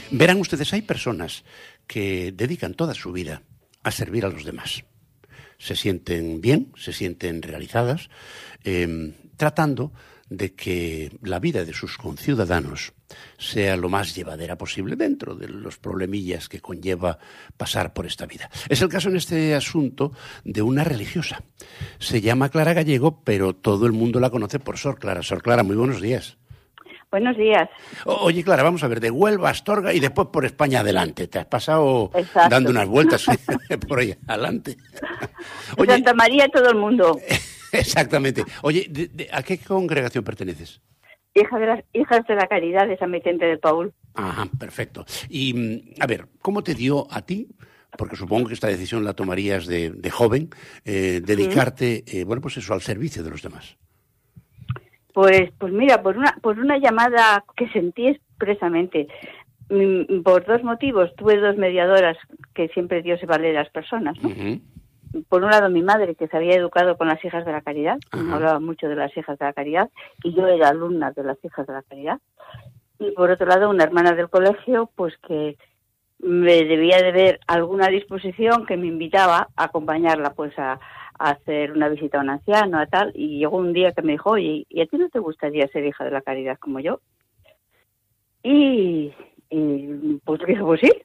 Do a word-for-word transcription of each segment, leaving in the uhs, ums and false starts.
Verán ustedes, hay personas que dedican toda su vida a servir a los demás. Se sienten bien, se sienten realizadas, eh, tratando de que la vida de sus conciudadanos sea lo más llevadera posible dentro de los problemillas que conlleva pasar por esta vida. Es el caso en este asunto de una religiosa. Se llama Clara Gallego, pero todo el mundo la conoce por Sor Clara. Sor Clara, muy buenos días. Buenos días. O, oye, Clara, vamos a ver, de Huelva a Astorga y después por España adelante. Te has pasado Exacto. dando unas vueltas por ahí adelante. Oye, Santa María, todo el mundo. Exactamente. Oye, ¿de, de, ¿a qué congregación perteneces? Hija de las Hijas de la Caridad de San Vicente de Paúl. Ajá, perfecto. Y, a ver, ¿cómo te dio a ti, porque supongo que esta decisión la tomarías de, de joven, eh, dedicarte, eh, bueno, pues eso, al servicio de los demás? Pues, pues mira, por una, por una llamada que sentí expresamente. Por dos motivos. Tuve dos mediadoras que siempre Dios se vale de las personas, ¿no? Uh-huh. Por un lado, mi madre, que se había educado con las Hijas de la Caridad, uh-huh. hablaba mucho de las Hijas de la Caridad, y yo era alumna de las Hijas de la Caridad. Y por otro lado, una hermana del colegio, pues que me debía de ver alguna disposición que me invitaba a acompañarla, pues a, a hacer una visita a un anciano, a tal, y llegó un día que me dijo, oye, ¿y a ti no te gustaría ser hija de la Caridad como yo? Y... Y pues dije, pues sí.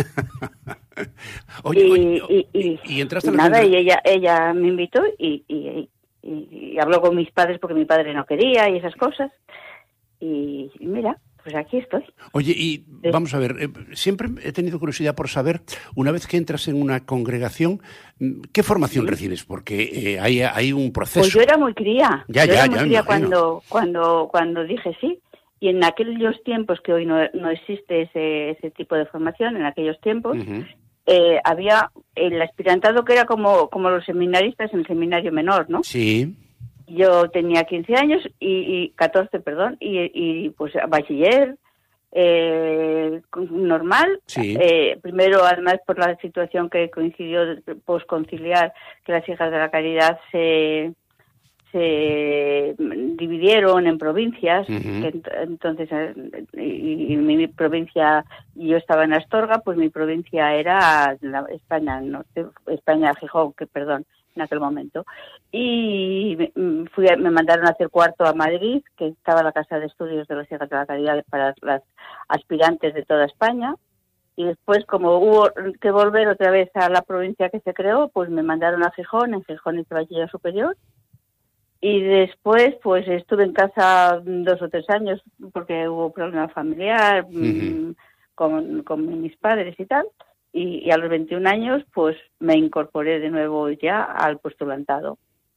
oye, y, oye, y, y, y entraste y a la nada, central... y ella ella me invitó y, y, y, y habló con mis padres porque mi padre no quería y esas cosas. Y, y mira, pues aquí estoy. Oye, y sí. Vamos a ver, eh, siempre he tenido curiosidad por saber, una vez que entras en una congregación, ¿qué formación sí. recibes? Porque eh, hay, hay un proceso. Pues yo era muy cría. Ya, yo ya, era muy ya, cría cuando, cuando, cuando dije sí. Y en aquellos tiempos, que hoy no, no existe ese, ese tipo de formación, en aquellos tiempos, uh-huh. eh, había el aspirantado que era como, como los seminaristas en el seminario menor, ¿no? Sí. Yo tenía quince años, y, y catorce, perdón, y, y pues bachiller, eh, normal. Sí. Eh, primero, además, por la situación que coincidió posconciliar, que las Hijas de la Caridad se... se dividieron en provincias, uh-huh. que entonces y, y mi provincia, yo estaba en Astorga, pues mi provincia era la España, no, España, Gijón, que perdón, en aquel momento. Y fui, me mandaron a hacer cuarto a Madrid, que estaba la Casa de Estudios de las Hijas de la Caridad para las aspirantes de toda España. Y después, como hubo que volver otra vez a la provincia que se creó, pues me mandaron a Gijón, en Gijón hice bachiller superior. Y después, pues estuve en casa dos o tres años porque hubo problema familiar uh-huh. con, con mis padres y tal. Y, y a los veintiún años, pues me incorporé de nuevo ya al postulantado.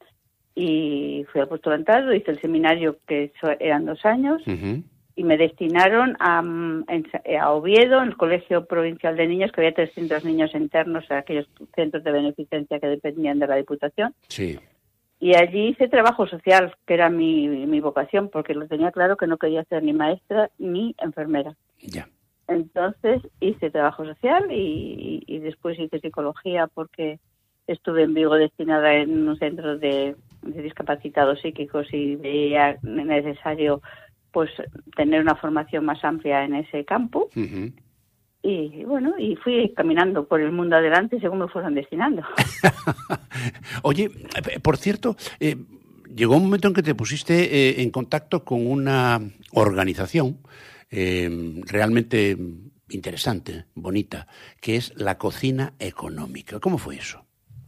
Y fui al postulantado, hice el seminario, que eran dos años, uh-huh. y me destinaron a, a Oviedo, en el Colegio Provincial de Niños, que había trescientos niños internos en aquellos centros de beneficencia que dependían de la Diputación. Sí. Y allí hice trabajo social, que era mi, mi vocación, porque lo tenía claro que no quería ser ni maestra ni enfermera. Ya. Entonces hice trabajo social y, y después hice psicología, porque estuve en Vigo destinada en un centro de, de discapacitados psíquicos y veía necesario pues tener una formación más amplia en ese campo. Uh-huh. Y bueno, y fui caminando por el mundo adelante según me fueron destinando. Oye, por cierto, eh, llegó un momento en que te pusiste eh, en contacto con una organización eh, realmente interesante, bonita, que es la Cocina Económica. ¿Cómo fue eso?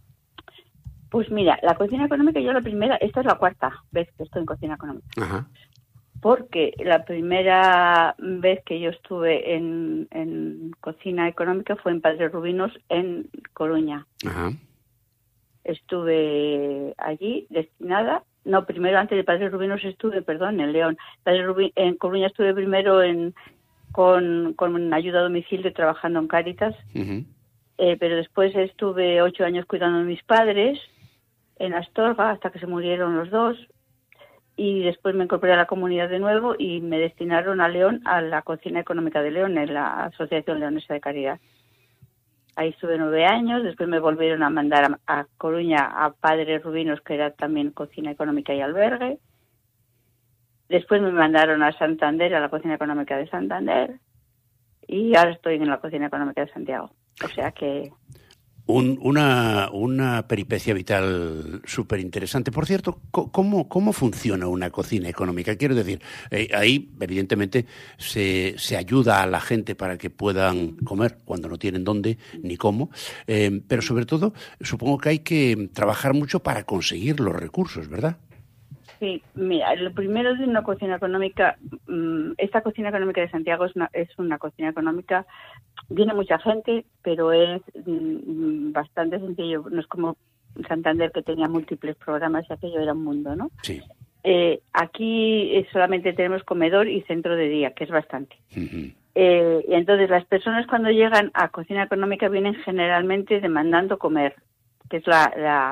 Pues mira, la Cocina Económica, yo la primera, esta es la cuarta vez que estoy en Cocina Económica. Ajá. Porque la primera vez que yo estuve en, en Cocina Económica fue en Padre Rubinos, en Coruña. Ajá. Estuve allí destinada, no, primero antes de Padre Rubinos estuve, perdón, en León. Padre Rubin, en Coruña estuve primero en con, con ayuda a domicilio trabajando en Cáritas, uh-huh. eh, pero después estuve ocho años cuidando de mis padres en Astorga hasta que se murieron los dos. Y después me incorporé a la comunidad de nuevo y me destinaron a León, a la Cocina Económica de León, en la Asociación Leonesa de Caridad. Ahí estuve nueve años, después me volvieron a mandar a, a Coruña a Padre Rubinos, que era también Cocina Económica y Albergue. Después me mandaron a Santander, a la Cocina Económica de Santander. y ahora estoy en la Cocina Económica de Santiago. O sea que... Un, una, una peripecia vital súper interesante. Por cierto, ¿cómo, ¿cómo funciona una cocina económica? Quiero decir, eh, ahí evidentemente se, se ayuda a la gente para que puedan comer cuando no tienen dónde ni cómo, eh, pero sobre todo supongo que hay que trabajar mucho para conseguir los recursos, ¿verdad? Sí, mira, lo primero de una cocina económica, esta Cocina Económica de Santiago es una, es una cocina económica, viene mucha gente, pero es bastante sencillo, no es como Santander que tenía múltiples programas y aquello era un mundo, ¿no? Sí. Eh, aquí solamente tenemos comedor y centro de día, que es bastante. Uh-huh. Eh, y entonces las personas cuando llegan a cocina económica vienen generalmente demandando comer, que es la... la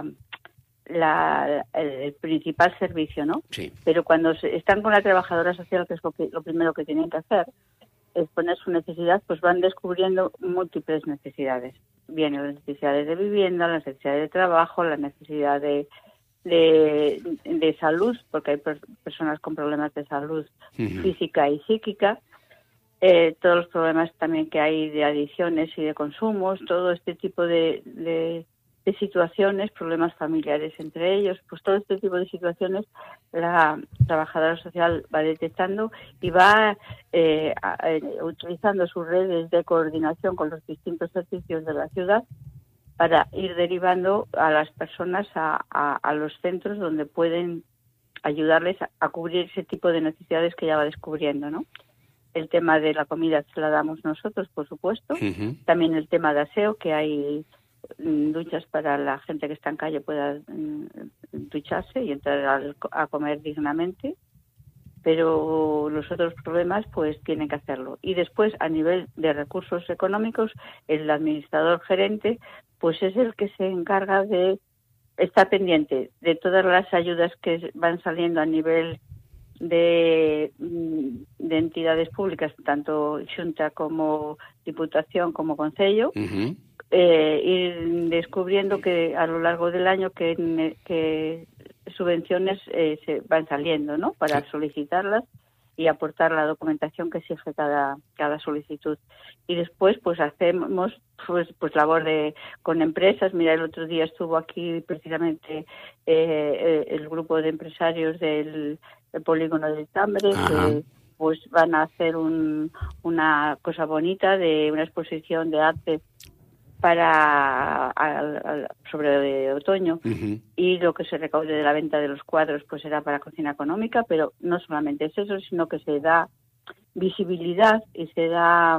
La, el principal servicio, ¿no? Sí. Pero cuando se, están con la trabajadora social, que es lo, que, lo primero que tienen que hacer, es poner su necesidad, pues van descubriendo múltiples necesidades. Vienen las necesidades de vivienda, las necesidades de trabajo, la necesidad de, de, de salud, porque hay per, personas con problemas de salud uh-huh. física y psíquica, eh, todos los problemas también que hay de adicciones y de consumos, todo este tipo de... de de situaciones, problemas familiares entre ellos, pues todo este tipo de situaciones la trabajadora social va detectando y va eh, a, a, utilizando sus redes de coordinación con los distintos servicios de la ciudad para ir derivando a las personas a, a, a los centros donde pueden ayudarles a, a cubrir ese tipo de necesidades que ya va descubriendo, ¿no? El tema de la comida se la damos nosotros, por supuesto. Uh-huh. También el tema de aseo, que hay duchas para la gente que está en calle pueda mm, ducharse y entrar al, a comer dignamente, pero los otros problemas pues tienen que hacerlo. Y después, a nivel de recursos económicos, el administrador gerente pues es el que se encarga de estar pendiente de todas las ayudas que van saliendo a nivel de, de entidades públicas, tanto Xunta como Diputación como Concello, uh-huh. eh, ir descubriendo que a lo largo del año que, que subvenciones eh, se van saliendo, ¿no? Para sí. solicitarlas y aportar la documentación que exige cada cada solicitud. Y después pues hacemos pues pues labor de con empresas. Mira, el otro día estuvo aquí precisamente eh, el grupo de empresarios del el polígono del Tambre, Ajá. que pues van a hacer un, una cosa bonita de una exposición de arte para a, a, sobre otoño uh-huh. y lo que se recaude de la venta de los cuadros pues será para cocina económica, pero no solamente es eso, sino que se da visibilidad y se da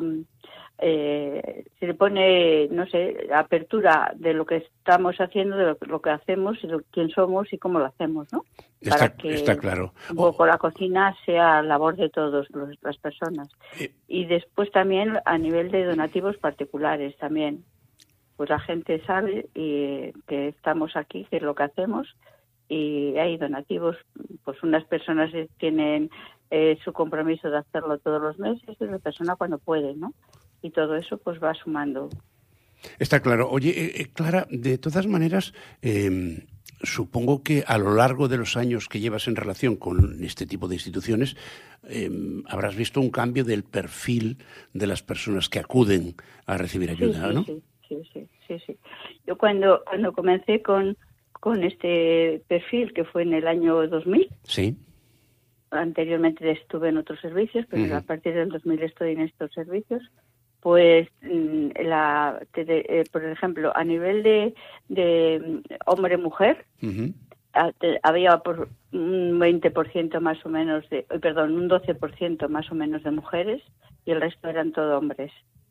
eh, se le pone, no sé, apertura de lo que estamos haciendo, de lo, lo que hacemos, de lo, quién somos y cómo lo hacemos, ¿no? Está, para que está claro. un poco la cocina sea labor de todas las personas. Eh. Y después también a nivel de donativos particulares también. Pues la gente sabe y que estamos aquí, que es lo que hacemos, y hay donativos, pues unas personas tienen eh, su compromiso de hacerlo todos los meses y otra persona cuando puede, ¿no? Y todo eso pues va sumando. Está claro. Oye, eh, Clara, de todas maneras, eh, supongo que a lo largo de los años que llevas en relación con este tipo de instituciones, eh, habrás visto un cambio del perfil de las personas que acuden a recibir ayuda, sí, sí, ¿no? Sí. Sí, sí, sí, sí. Yo cuando cuando comencé con, con este perfil, que fue en el año dos mil, sí. Anteriormente estuve en otros servicios, pero uh-huh. a partir del dos mil estoy en estos servicios, pues, la, de, de, eh, por ejemplo, a nivel de, de hombre-mujer, uh-huh. había por un veinte por ciento más o menos, de, perdón, un doce por ciento más o menos de mujeres y el resto eran todo hombres.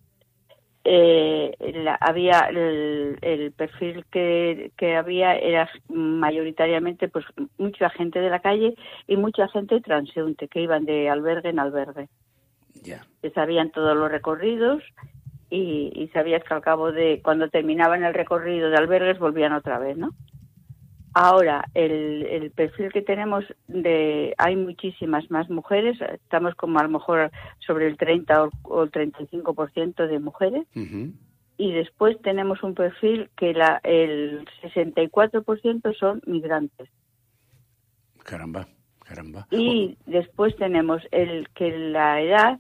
Eh, la, había el, el perfil que, que había era mayoritariamente pues mucha gente de la calle y mucha gente transeúnte que iban de albergue en albergue. Yeah. Que sabían todos los recorridos y, y sabías que al cabo de cuando terminaban el recorrido de albergues volvían otra vez, ¿no? Ahora, el, el perfil que tenemos, de hay muchísimas más mujeres, estamos como a lo mejor sobre el treinta o el treinta y cinco por ciento de mujeres, uh-huh. y después tenemos un perfil que la, el sesenta y cuatro por ciento son migrantes. Caramba, caramba. Y oh. después tenemos el que la edad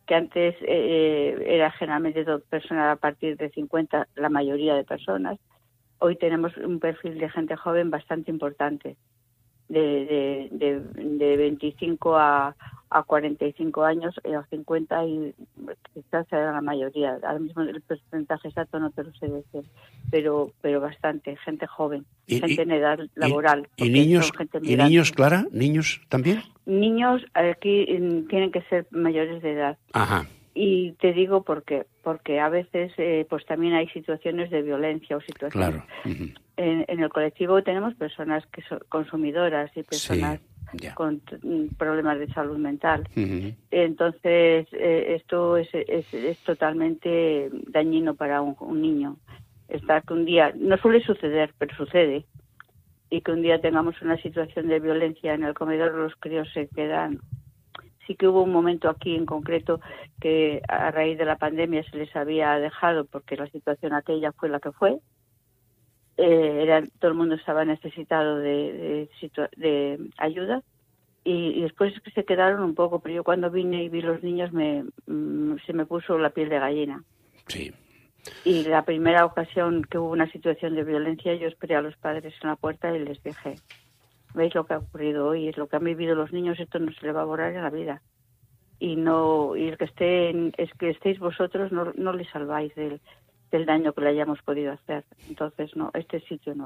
que antes eh, era generalmente todo personal a partir de cincuenta, la mayoría de personas. Hoy tenemos un perfil de gente joven bastante importante, de, de, de, de veinticinco a, a cuarenta y cinco años, eh, a cincuenta, y quizás sea la mayoría. Ahora mismo el porcentaje exacto no te lo sé decir, pero pero bastante, gente joven, y, gente y, en edad laboral. ¿Y, y niños, ¿y niños, Clara? ¿Niños también? Niños aquí tienen que ser mayores de edad. Ajá. Y te digo por qué, porque a veces eh, pues también hay situaciones de violencia o situaciones. Claro. Uh-huh. en, en el colectivo tenemos personas que son consumidoras y personas sí, yeah. con problemas de salud mental. Uh-huh. Entonces eh, esto es, es, es totalmente dañino para un, un niño. Estar que un día, no suele suceder, pero sucede, y que un día tengamos una situación de violencia en el comedor, los críos se quedan. Sí que hubo un momento aquí en concreto que a raíz de la pandemia se les había dejado, porque la situación aquella fue la que fue. Eh, era, todo el mundo estaba necesitado de, de, de ayuda, y, y después es que se quedaron un poco, pero yo cuando vine y vi los niños me, mm, se me puso la piel de gallina. Sí. Y la primera ocasión que hubo una situación de violencia, yo esperé a los padres en la puerta y les dije: ¿veis lo que ha ocurrido hoy? Es lo que han vivido los niños, esto no se le va a borrar en la vida. Y no, y el que estén, es que estéis vosotros, no, no le salváis del, del daño que le hayamos podido hacer. Entonces, no, este sitio no.